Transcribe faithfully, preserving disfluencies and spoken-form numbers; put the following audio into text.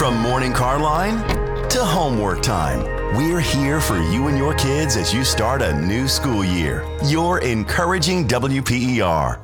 From morning car line to homework time, we're here for you and your kids as you start a new school year. You're encouraging W P E R.